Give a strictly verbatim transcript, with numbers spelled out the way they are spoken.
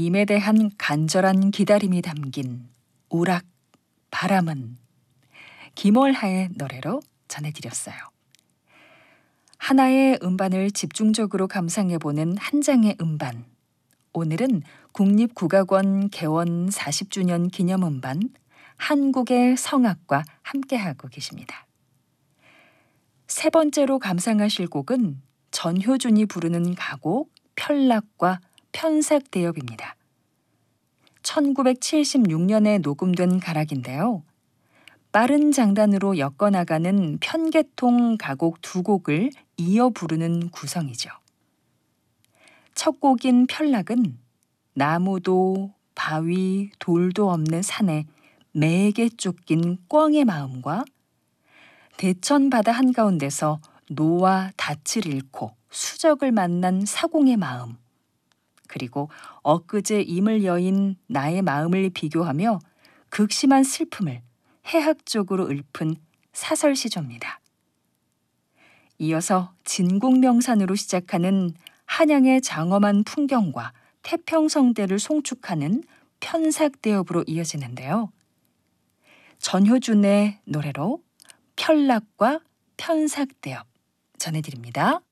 임에 대한 간절한 기다림이 담긴 우락, 바람은 김월하의 노래로 전해드렸어요. 하나의 음반을 집중적으로 감상해보는 한 장의 음반. 오늘은 국립국악원 개원 사십 주년 기념음반 한국의 성악과 함께하고 계십니다. 세 번째로 감상하실 곡은 전효준이 부르는 가곡 편락과 편삭대엽입니다. 천구백칠십육 년에 녹음된 가락인데요. 빠른 장단으로 엮어나가는 편계통 가곡 두 곡을 이어 부르는 구성이죠. 첫 곡인 편락은 나무도 바위, 돌도 없는 산에 매에게 쫓긴 꿩의 마음과 대천 바다 한가운데서 노와 닻을 잃고 수적을 만난 사공의 마음, 그리고 엊그제 임을 여인 나의 마음을 비교하며 극심한 슬픔을 해학적으로 읊은 사설시조입니다. 이어서 진국명산으로 시작하는 한양의 장엄한 풍경과 태평성대를 송축하는 편삭대엽으로 이어지는데요. 전효준의 노래로 편락과 편삭대엽 전해드립니다.